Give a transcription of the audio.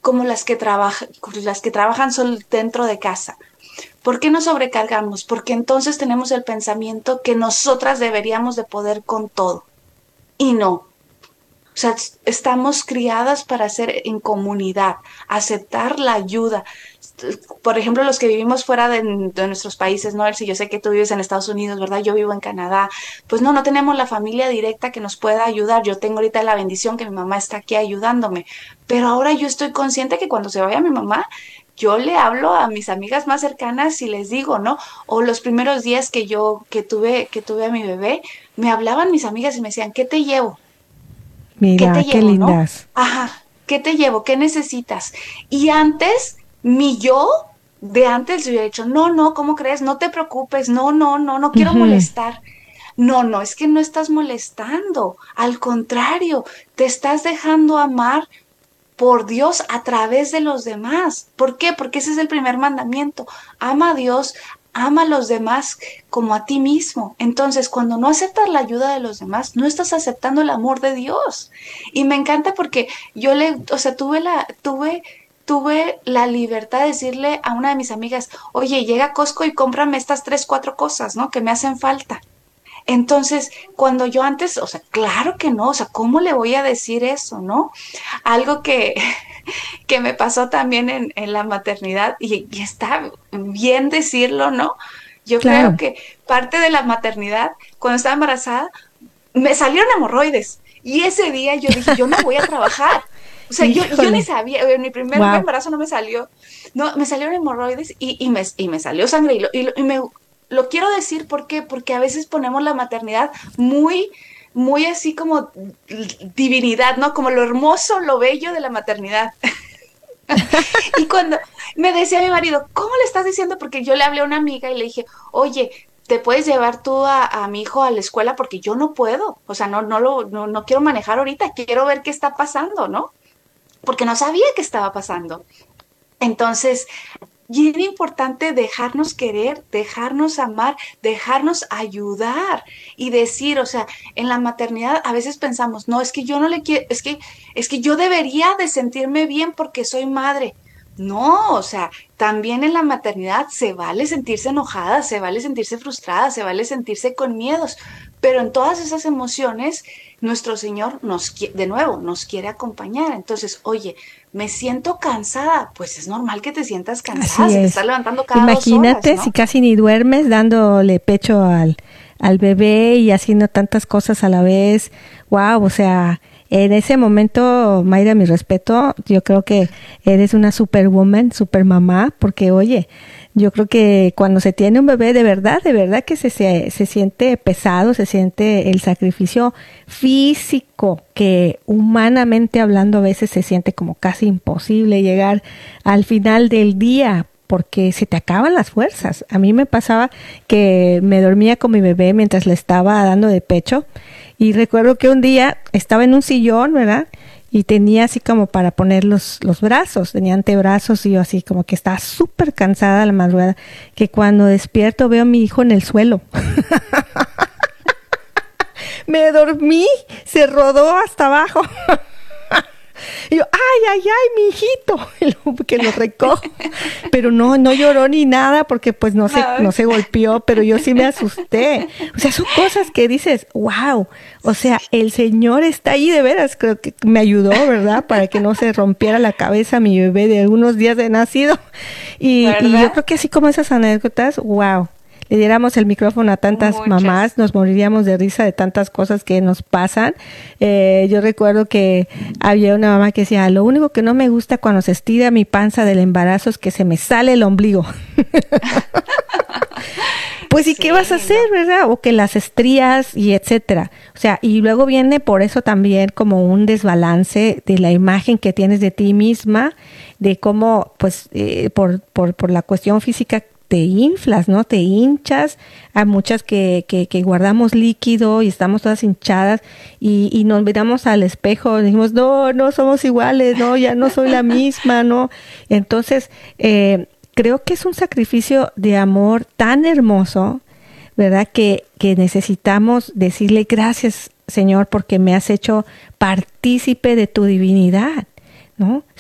como las que trabajan solo dentro de casa. ¿Por qué nos sobrecargamos? Porque entonces tenemos el pensamiento que nosotras deberíamos de poder con todo. Y no. O sea, estamos criadas para ser en comunidad, aceptar la ayuda. Por ejemplo, los que vivimos fuera de nuestros países, ¿no? Si yo sé que tú vives en Estados Unidos, ¿verdad? Yo vivo en Canadá. Pues no tenemos la familia directa que nos pueda ayudar. Yo tengo ahorita la bendición que mi mamá está aquí ayudándome. Pero ahora yo estoy consciente que cuando se vaya mi mamá, yo le hablo a mis amigas más cercanas y les digo, ¿no? O los primeros días que tuve a mi bebé, me hablaban mis amigas y me decían, ¿qué te llevo? ¿Qué Mira, te qué llevo, no? lindas. Ajá, ¿qué te llevo? ¿Qué necesitas? Y antes, mi yo de antes le hubiera dicho, no, no, ¿cómo crees? No te preocupes, no, no, no, no quiero Ujú. molestar. No, no, es que no estás molestando. Al contrario, te estás dejando amar por Dios a través de los demás. ¿Por qué? Porque ese es el primer mandamiento. Ama a Dios, ama a los demás como a ti mismo. Entonces, cuando no aceptas la ayuda de los demás, no estás aceptando el amor de Dios. Y me encanta porque o sea, tuve la libertad de decirle a una de mis amigas, oye, llega a Costco y cómprame estas 3, 4 cosas, ¿no? Que me hacen falta. Entonces, cuando yo antes, o sea, claro que no, o sea, ¿cómo le voy a decir eso, no? Algo que me pasó también en la maternidad, y está bien decirlo, ¿no? Yo creo Claro. que parte de la maternidad, cuando estaba embarazada, me salieron hemorroides. Y ese día yo dije, yo no voy a trabajar. O sea, yo ni Híjole. sabía, en mi primer Wow. embarazo no me salió. No, me salieron hemorroides y me salió sangre. Y lo quiero decir, ¿por qué? Porque a veces ponemos la maternidad muy así como divinidad, ¿no? Como lo hermoso, lo bello de la maternidad. Y cuando me decía mi marido, ¿cómo le estás diciendo? Porque yo le hablé a una amiga y le dije, oye, ¿te puedes llevar tú a mi hijo a la escuela? Porque yo no puedo. O sea, no quiero manejar ahorita, quiero ver qué está pasando, ¿no? Porque no sabía qué estaba pasando. Entonces, y era importante dejarnos querer, dejarnos amar, dejarnos ayudar y decir, o sea, en la maternidad a veces pensamos, no, es que yo no le quiero, es que yo debería de sentirme bien porque soy madre. No, o sea, también en la maternidad se vale sentirse enojada, se vale sentirse frustrada, se vale sentirse con miedos, pero en todas esas emociones nuestro Señor de nuevo nos quiere acompañar. Entonces, oye, me siento cansada, pues es normal que te sientas cansada, Así se te está es. levantando cada 2 horas, Imagínate si ¿no? casi ni duermes dándole pecho al bebé y haciendo tantas cosas a la vez. Wow, o sea, en ese momento, Mayra, mi respeto, yo creo que eres una superwoman, super mamá, porque oye, yo creo que cuando se tiene un bebé de verdad que se siente pesado, se siente el sacrificio físico, que humanamente hablando a veces se siente como casi imposible llegar al final del día porque se te acaban las fuerzas. A mí me pasaba que me dormía con mi bebé mientras le estaba dando de pecho y recuerdo que un día estaba en un sillón, ¿verdad? Y tenía así como para poner los brazos, tenía antebrazos y yo así como que estaba súper cansada a la madrugada, que cuando despierto veo a mi hijo en el suelo. Me dormí, se rodó hasta abajo. Y yo, ay, ay, ay, mi hijito, que lo recojo. Pero no, no lloró ni nada porque pues no Ay, se golpeó, pero yo sí me asusté. O sea, son cosas que dices, wow, o sea, el Señor está ahí de veras, creo que me ayudó, ¿verdad? Para que no se rompiera la cabeza mi bebé de algunos días de nacido. Y yo ¿verdad? creo que así como esas anécdotas, wow, le diéramos el micrófono a tantas Muchas. mamás, nos moriríamos de risa de tantas cosas que nos pasan. Yo recuerdo que había una mamá que decía, lo único que no me gusta cuando se estira mi panza del embarazo es que se me sale el ombligo. Pues, ¿y qué vas a Sí, hacer, no. verdad? O que las estrías y etcétera. O sea, y luego viene por eso también como un desbalance de la imagen que tienes de ti misma, de cómo, pues, por la cuestión física te inflas, ¿no? Te hinchas. Hay muchas que guardamos líquido y estamos todas hinchadas y nos miramos al espejo y decimos, no, no somos iguales, no, ya no soy la misma, ¿no? Entonces, creo que es un sacrificio de amor tan hermoso, ¿verdad? Que necesitamos decirle gracias, Señor, porque me has hecho partícipe de tu divinidad, ¿no?